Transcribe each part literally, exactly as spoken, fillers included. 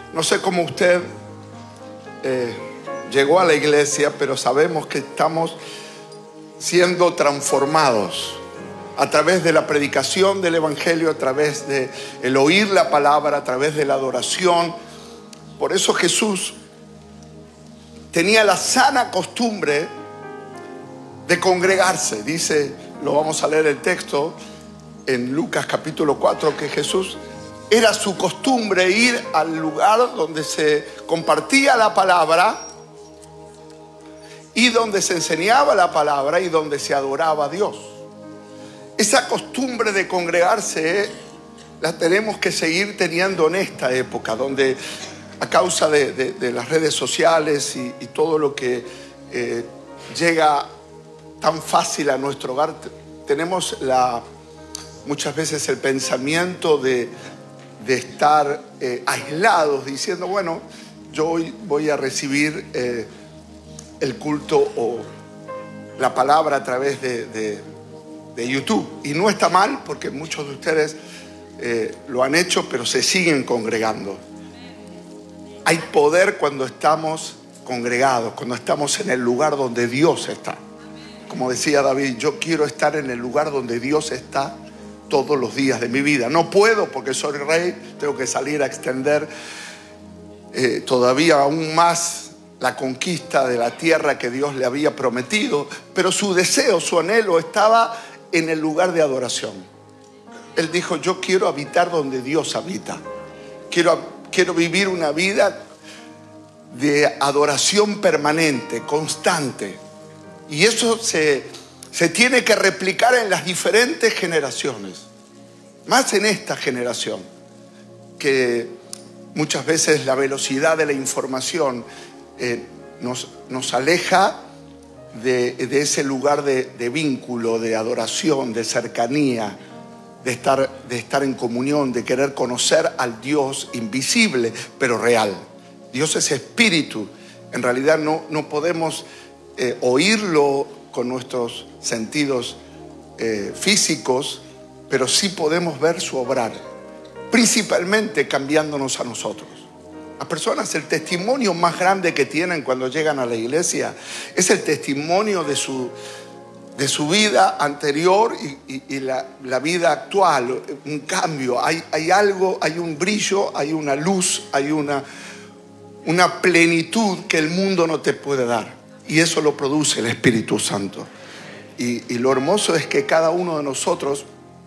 No sé cómo usted eh, llegó a la iglesia, pero sabemos que estamos siendo transformados a través de la predicación del evangelio, a través de el oír la palabra, a través de la adoración. Por eso Jesús tenía la sana costumbre de congregarse. Dice, lo vamos a leer el texto en Lucas capítulo cuatro, que Jesús era su costumbre ir al lugar donde se compartía la palabra y donde se enseñaba la palabra y donde se adoraba a Dios. Esa costumbre de congregarse la tenemos que seguir teniendo en esta época, donde a causa de, de, de las redes sociales y, y todo lo que eh, llega tan fácil a nuestro hogar, tenemos la, muchas veces el pensamiento de, de estar eh, aislados, diciendo, bueno, yo hoy voy a recibir eh, el culto o la palabra a través de, de, de YouTube. Y no está mal, porque muchos de ustedes eh, lo han hecho, pero se siguen congregando. Hay poder cuando estamos congregados, cuando estamos en el lugar donde Dios está. Como decía David, yo quiero estar en el lugar donde Dios está todos los días de mi vida. No puedo porque soy rey, tengo que salir a extender eh, todavía aún más la conquista de la tierra que Dios le había prometido, pero su deseo, su anhelo estaba en el lugar de adoración. Él dijo, yo quiero habitar donde Dios habita. Quiero, quiero vivir una vida de adoración permanente, constante. Y eso se, se tiene que replicar en las diferentes generaciones. Más en esta generación, que muchas veces la velocidad de la información eh, nos, nos aleja de, de ese lugar de, de vínculo, de adoración, de cercanía, de estar, de estar en comunión, de querer conocer al Dios invisible, pero real. Dios es espíritu. En realidad no, no podemos Eh, oírlo con nuestros sentidos eh, físicos, pero sí podemos ver su obrar, principalmente cambiándonos a nosotros. Las personas, el testimonio más grande que tienen cuando llegan a la iglesia es el testimonio de su, de su vida anterior y, y, y la, la vida actual, un cambio. Hay, hay algo, hay un brillo, hay una luz, hay una, una plenitud que el mundo no te puede dar. Y eso lo produce el Espíritu Santo. Y, y lo hermoso es que cada uno de nosotros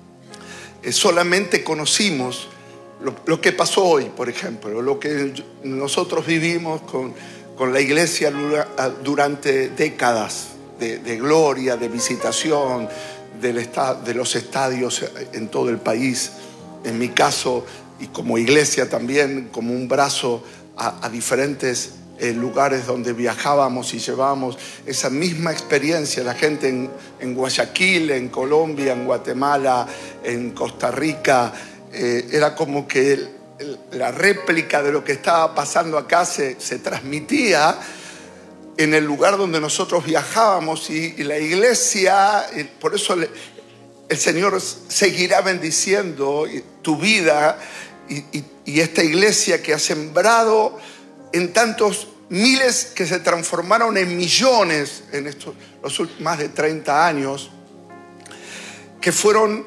eh, solamente conocimos lo, lo que pasó hoy, por ejemplo, lo que nosotros vivimos con, con la iglesia durante décadas de, de gloria, de visitación, del esta, de los estadios en todo el país. En mi caso, y como iglesia también, como un brazo a, a diferentes Eh, lugares donde viajábamos y llevábamos esa misma experiencia. La gente en, en Guayaquil, en Colombia, en Guatemala, en Costa Rica, eh, era como que el, el, la réplica de lo que estaba pasando acá se, se transmitía en el lugar donde nosotros viajábamos. Y, y la iglesia, y por eso le, el Señor seguirá bendiciendo tu vida y, y, y esta iglesia que ha sembrado en tantos miles que se transformaron en millones en estos los últimos más de treinta años, que fueron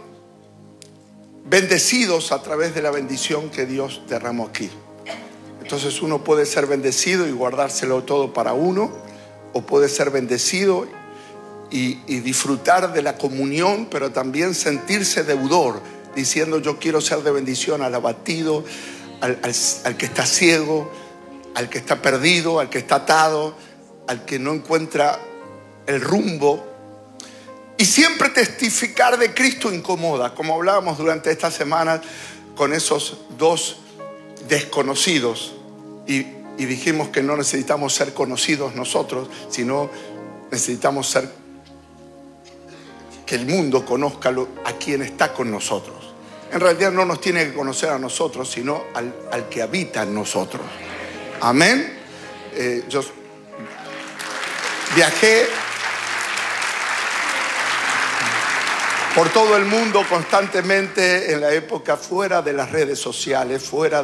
bendecidos a través de la bendición que Dios derramó aquí. Entonces uno puede ser bendecido y guardárselo todo para uno, o puede ser bendecido y, y disfrutar de la comunión, pero también sentirse deudor, diciendo yo quiero ser de bendición al abatido, al, al, al que está ciego, al que está perdido, al que está atado, al que no encuentra el rumbo. Y siempre testificar de Cristo incomoda, como hablábamos durante estas semanas con esos dos desconocidos. Y, y dijimos que no necesitamos ser conocidos nosotros, sino necesitamos ser que el mundo conozca lo, a quien está con nosotros. En realidad no nos tiene que conocer a nosotros, sino al, al que habita en nosotros. Amén. Eh, yo viajé por todo el mundo constantemente en la época fuera de las redes sociales, fuera